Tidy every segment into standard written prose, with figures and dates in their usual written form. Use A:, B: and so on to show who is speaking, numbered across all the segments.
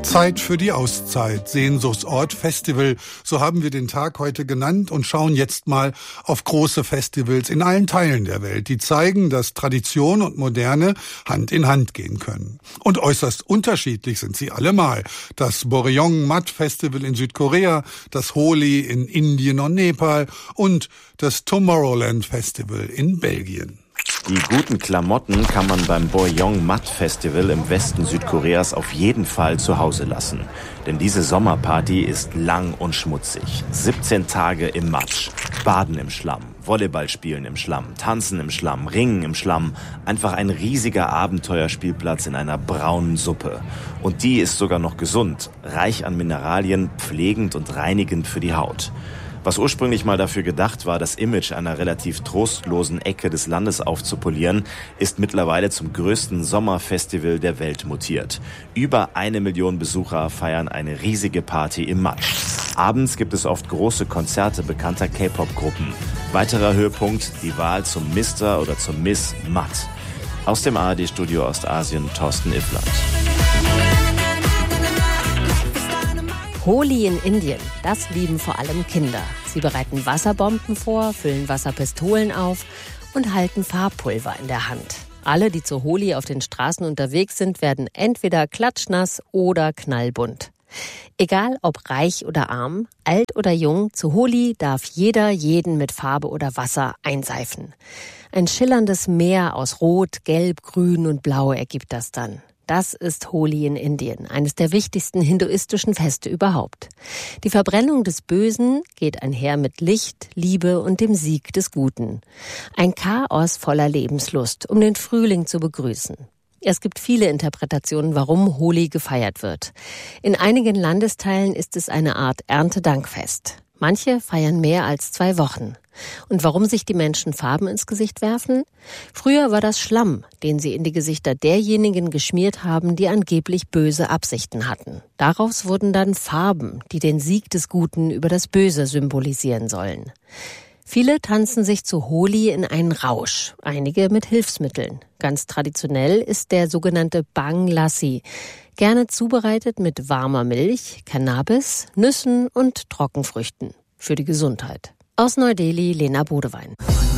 A: Zeit für die Auszeit, Sehnsuchtsort Festival, so haben wir den Tag heute genannt und schauen jetzt mal auf große Festivals in allen Teilen der Welt, die zeigen, dass Tradition und Moderne Hand in Hand gehen können. Und äußerst unterschiedlich sind sie allemal. Das Boryong Mat Festival in Südkorea, das Holi in Indien und Nepal und das Tomorrowland Festival in Belgien.
B: Die guten Klamotten kann man beim Boryong Mat Festival im Westen Südkoreas auf jeden Fall zu Hause lassen. Denn diese Sommerparty ist lang und schmutzig. 17 Tage im Matsch, Baden im Schlamm, Volleyball spielen im Schlamm, Tanzen im Schlamm, Ringen im Schlamm. Einfach ein riesiger Abenteuerspielplatz in einer braunen Suppe. Und die ist sogar noch gesund, reich an Mineralien, pflegend und reinigend für die Haut. Was ursprünglich mal dafür gedacht war, das Image einer relativ trostlosen Ecke des Landes aufzupolieren, ist mittlerweile zum größten Sommerfestival der Welt mutiert. Über 1 Million Besucher feiern eine riesige Party im Matsch. Abends gibt es oft große Konzerte bekannter K-Pop-Gruppen. Weiterer Höhepunkt, die Wahl zum Mr. oder zum Miss Mat. Aus dem ARD-Studio Ostasien, Thorsten Iffland.
C: Holi in Indien, das lieben vor allem Kinder. Sie bereiten Wasserbomben vor, füllen Wasserpistolen auf und halten Farbpulver in der Hand. Alle, die zur Holi auf den Straßen unterwegs sind, werden entweder klatschnass oder knallbunt. Egal ob reich oder arm, alt oder jung, zu Holi darf jeder jeden mit Farbe oder Wasser einseifen. Ein schillerndes Meer aus Rot, Gelb, Grün und Blau ergibt das dann. Das ist Holi in Indien, eines der wichtigsten hinduistischen Feste überhaupt. Die Verbrennung des Bösen geht einher mit Licht, Liebe und dem Sieg des Guten. Ein Chaos voller Lebenslust, um den Frühling zu begrüßen. Es gibt viele Interpretationen, warum Holi gefeiert wird. In einigen Landesteilen ist es eine Art Erntedankfest. Manche feiern mehr als 2 Wochen. Und warum sich die Menschen Farben ins Gesicht werfen? Früher war das Schlamm, den sie in die Gesichter derjenigen geschmiert haben, die angeblich böse Absichten hatten. Daraus wurden dann Farben, die den Sieg des Guten über das Böse symbolisieren sollen. Viele tanzen sich zu Holi in einen Rausch, einige mit Hilfsmitteln. Ganz traditionell ist der sogenannte Bang Lassi, gerne zubereitet mit warmer Milch, Cannabis, Nüssen und Trockenfrüchten. Für die Gesundheit. Aus Neu-Delhi, Lena Bodewein.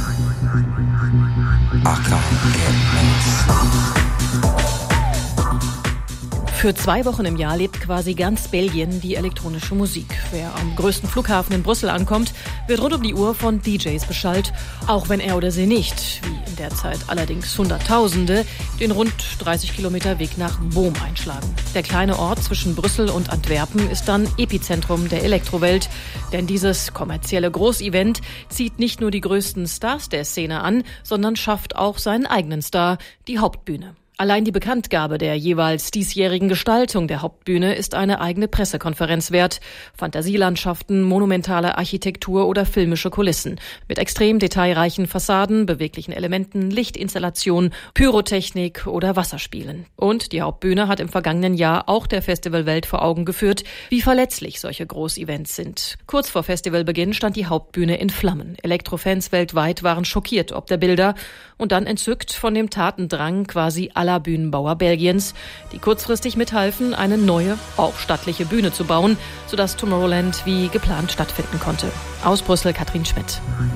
D: Für 2 Wochen im Jahr lebt quasi ganz Belgien die elektronische Musik. Wer am größten Flughafen in Brüssel ankommt, wird rund um die Uhr von DJs beschallt, auch wenn er oder sie nicht, wie in der Zeit allerdings Hunderttausende, den rund 30 Kilometer Weg nach Boom einschlagen. Der kleine Ort zwischen Brüssel und Antwerpen ist dann Epizentrum der Elektrowelt, denn dieses kommerzielle Großevent zieht nicht nur die größten Stars der Szene an, sondern schafft auch seinen eigenen Star, die Hauptbühne. Allein die Bekanntgabe der jeweils diesjährigen Gestaltung der Hauptbühne ist eine eigene Pressekonferenz wert. Fantasielandschaften, monumentale Architektur oder filmische Kulissen. Mit extrem detailreichen Fassaden, beweglichen Elementen, Lichtinstallationen, Pyrotechnik oder Wasserspielen. Und die Hauptbühne hat im vergangenen Jahr auch der Festivalwelt vor Augen geführt, wie verletzlich solche Großevents sind. Kurz vor Festivalbeginn stand die Hauptbühne in Flammen. Elektrofans weltweit waren schockiert ob der Bilder und dann entzückt von dem Tatendrang quasi aller Bühnenbauer Belgiens, die kurzfristig mithalfen, eine neue, auch stattliche Bühne zu bauen, sodass Tomorrowland wie geplant stattfinden konnte. Aus Brüssel, Katrin Schmidt.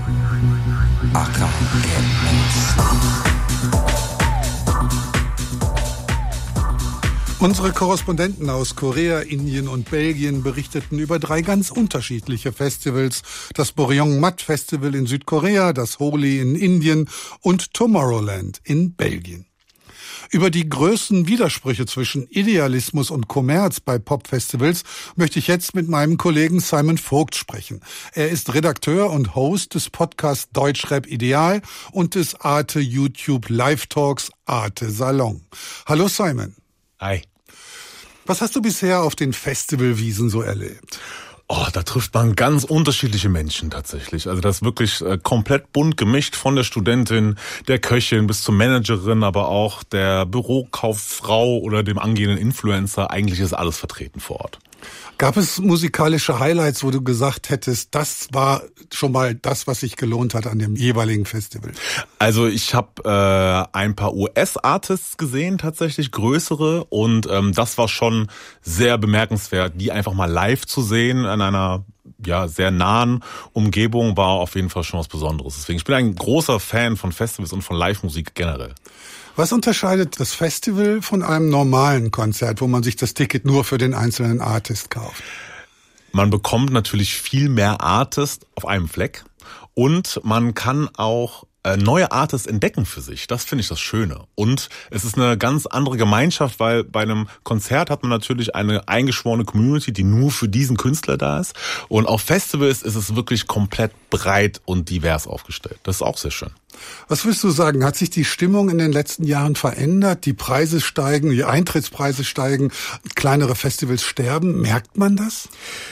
A: Unsere Korrespondenten aus Korea, Indien und Belgien berichteten über 3 ganz unterschiedliche Festivals. Das Boryong Mat Festival in Südkorea, das Holi in Indien und Tomorrowland in Belgien. Über die größten Widersprüche zwischen Idealismus und Kommerz bei Popfestivals möchte ich jetzt mit meinem Kollegen Simon Vogt sprechen. Er ist Redakteur und Host des Podcasts Deutschrap Ideal und des Arte YouTube Live Talks Arte Salon. Hallo Simon.
E: Hi.
A: Was hast du bisher auf den Festivalwiesen so erlebt?
E: Oh, da trifft man ganz unterschiedliche Menschen tatsächlich. Also das ist wirklich komplett bunt gemischt, von der Studentin, der Köchin bis zur Managerin, aber auch der Bürokauffrau oder dem angehenden Influencer. Eigentlich ist alles vertreten vor Ort.
A: Gab es musikalische Highlights, wo du gesagt hättest, das war schon mal das, was sich gelohnt hat an dem jeweiligen Festival?
E: Also ich habe ein paar US-Artists gesehen, tatsächlich größere, und das war schon sehr bemerkenswert, die einfach mal live zu sehen in einer sehr nahen Umgebung war auf jeden Fall schon was Besonderes. Deswegen, ich bin ein großer Fan von Festivals und von Live-Musik generell.
A: Was unterscheidet das Festival von einem normalen Konzert, wo man sich das Ticket nur für den einzelnen Artist kauft?
E: Man bekommt natürlich viel mehr Artists auf einem Fleck und man kann auch neue Artists entdecken für sich. Das finde ich das Schöne. Und es ist eine ganz andere Gemeinschaft, weil bei einem Konzert hat man natürlich eine eingeschworene Community, die nur für diesen Künstler da ist. Und auf Festivals ist es wirklich komplett breit und divers aufgestellt. Das ist auch sehr schön.
A: Was würdest du sagen? Hat sich die Stimmung in den letzten Jahren verändert? Die Preise steigen, die Eintrittspreise steigen, kleinere Festivals sterben. Merkt man das?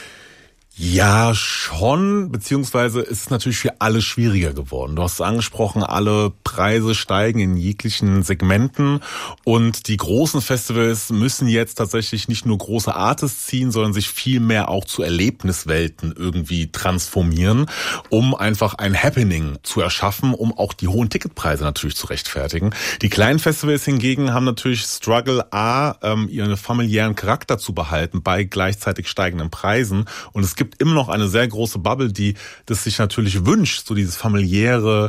E: Ja, schon, beziehungsweise ist es natürlich für alle schwieriger geworden. Du hast es angesprochen, alle Preise steigen in jeglichen Segmenten und die großen Festivals müssen jetzt tatsächlich nicht nur große Artists ziehen, sondern sich viel mehr auch zu Erlebniswelten irgendwie transformieren, um einfach ein Happening zu erschaffen, um auch die hohen Ticketpreise natürlich zu rechtfertigen. Die kleinen Festivals hingegen haben natürlich Struggle, ihren familiären Charakter zu behalten bei gleichzeitig steigenden Preisen, und es gibt immer noch eine sehr große Bubble, die das sich natürlich wünscht, so dieses familiäre,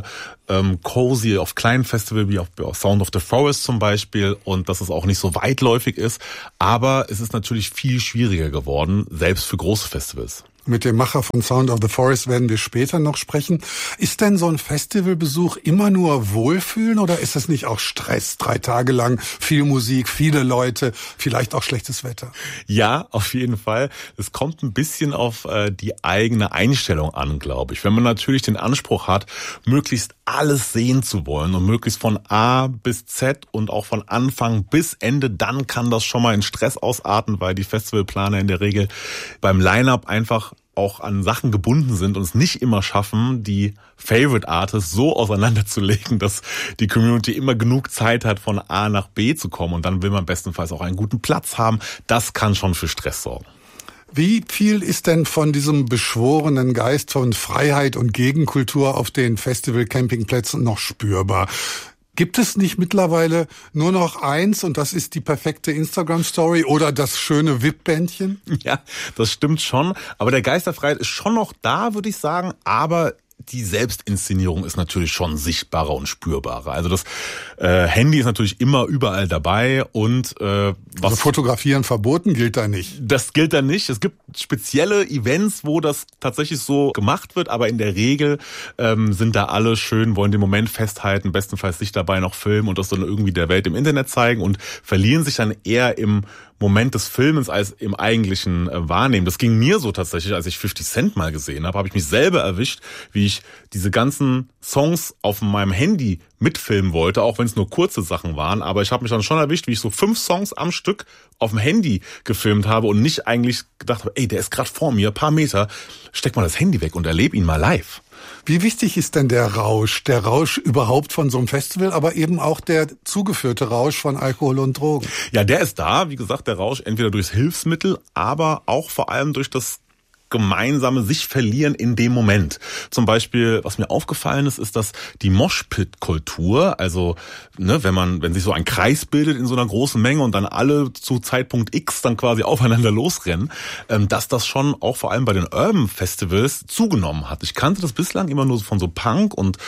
E: cozy auf kleinen Festivals wie auf Sound of the Forest zum Beispiel, und dass es auch nicht so weitläufig ist, aber es ist natürlich viel schwieriger geworden, selbst für große Festivals.
A: Mit dem Macher von Sound of the Forest werden wir später noch sprechen. Ist denn so ein Festivalbesuch immer nur Wohlfühlen oder ist es nicht auch Stress? 3 Tage lang viel Musik, viele Leute, vielleicht auch schlechtes Wetter?
E: Ja, auf jeden Fall. Es kommt ein bisschen auf die eigene Einstellung an, glaube ich. Wenn man natürlich den Anspruch hat, möglichst alles sehen zu wollen und möglichst von A bis Z und auch von Anfang bis Ende, dann kann das schon mal in Stress ausarten, weil die Festivalplaner in der Regel beim Line-Up einfach auch an Sachen gebunden sind und es nicht immer schaffen, die Favorite Artists so auseinanderzulegen, dass die Community immer genug Zeit hat, von A nach B zu kommen, und dann will man bestenfalls auch einen guten Platz haben. Das kann schon für Stress sorgen.
A: Wie viel ist denn von diesem beschworenen Geist von Freiheit und Gegenkultur auf den Festival-Campingplätzen noch spürbar? Gibt es nicht mittlerweile nur noch eins und das ist die perfekte Instagram-Story oder das schöne VIP-Bändchen?
E: Ja, das stimmt schon. Aber der Geist der Freiheit ist schon noch da, würde ich sagen. Aber die Selbstinszenierung ist natürlich schon sichtbarer und spürbarer. Also das Handy ist natürlich immer überall dabei und
A: also Fotografieren verboten gilt da nicht.
E: Das gilt da nicht. Es gibt spezielle Events, wo das tatsächlich so gemacht wird, aber in der Regel sind da alle schön, wollen den Moment festhalten, bestenfalls sich dabei noch filmen und das dann irgendwie der Welt im Internet zeigen und verlieren sich dann eher im Moment des Filmens als im eigentlichen Wahrnehmen. Das ging mir so tatsächlich, als ich 50 Cent mal gesehen habe ich mich selber erwischt, wie ich diese ganzen Songs auf meinem Handy mitfilmen wollte, auch wenn es nur kurze Sachen waren. Aber ich habe mich dann schon erwischt, wie ich so 5 Songs am Stück auf dem Handy gefilmt habe und nicht eigentlich gedacht habe, ey, der ist gerade vor mir, ein paar Meter, steck mal das Handy weg und erlebe ihn mal live.
A: Wie wichtig ist denn der Rausch? Der Rausch überhaupt von so einem Festival, aber eben auch der zugeführte Rausch von Alkohol und Drogen?
E: Ja, der ist da. Wie gesagt, der Rausch entweder durchs Hilfsmittel, aber auch vor allem durch das gemeinsame sich verlieren in dem Moment. Zum Beispiel, was mir aufgefallen ist, ist, dass die Moshpit-Kultur, also wenn sich so ein Kreis bildet in so einer großen Menge und dann alle zu Zeitpunkt X dann quasi aufeinander losrennen, dass das schon auch vor allem bei den Urban Festivals zugenommen hat. Ich kannte das bislang immer nur von so Punk- und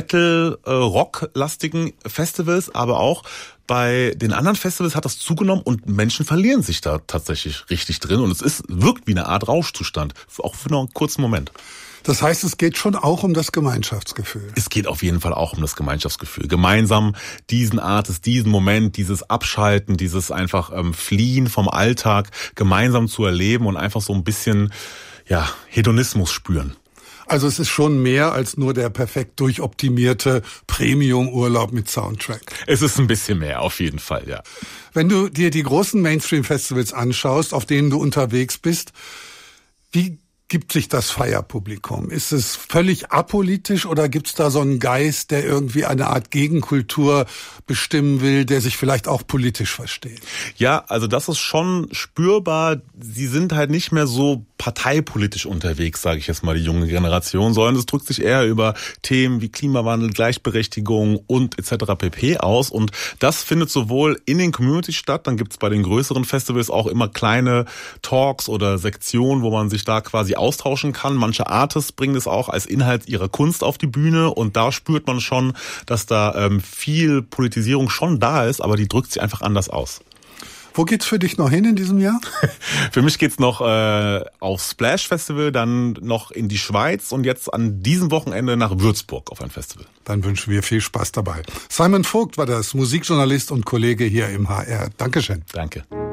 E: Metal-Rock-lastigen Festivals, aber auch bei den anderen Festivals hat das zugenommen und Menschen verlieren sich da tatsächlich richtig drin und es wirkt wie eine Art Rauschzustand, auch für noch einen kurzen Moment.
A: Das heißt, es geht schon auch um das Gemeinschaftsgefühl.
E: Es geht auf jeden Fall auch um das Gemeinschaftsgefühl. Gemeinsam diesen Artist, diesen Moment, dieses Abschalten, dieses einfach Fliehen vom Alltag gemeinsam zu erleben und einfach so ein bisschen Hedonismus spüren.
A: Also es ist schon mehr als nur der perfekt durchoptimierte Premium-Urlaub mit Soundtrack.
E: Es ist ein bisschen mehr, auf jeden Fall, ja.
A: Wenn du dir die großen Mainstream-Festivals anschaust, auf denen du unterwegs bist, wie gibt sich das Feierpublikum? Ist es völlig apolitisch oder gibt's da so einen Geist, der irgendwie eine Art Gegenkultur bestimmen will, der sich vielleicht auch politisch versteht?
E: Ja, also das ist schon spürbar. Sie sind halt nicht mehr so parteipolitisch unterwegs, sage ich jetzt mal, die junge Generation, sondern es drückt sich eher über Themen wie Klimawandel, Gleichberechtigung und etc. pp. aus. Und das findet sowohl in den Communities statt, dann gibt's bei den größeren Festivals auch immer kleine Talks oder Sektionen, wo man sich da quasi austauschen kann. Manche Artists bringen es auch als Inhalt ihrer Kunst auf die Bühne und da spürt man schon, dass da viel Politisierung schon da ist, aber die drückt sich einfach anders aus.
A: Wo geht's für dich noch hin in diesem Jahr?
E: Für mich geht's noch aufs Splash Festival, dann noch in die Schweiz und jetzt an diesem Wochenende nach Würzburg auf ein Festival.
A: Dann wünschen wir viel Spaß dabei. Simon Vogt war das, Musikjournalist und Kollege hier im HR. Dankeschön.
E: Danke.